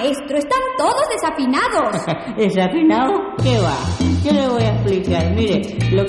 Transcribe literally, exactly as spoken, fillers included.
maestro, están todos desafinados. ¿Desafinado? ¿Qué va? Yo le voy a explicar. Mire, lo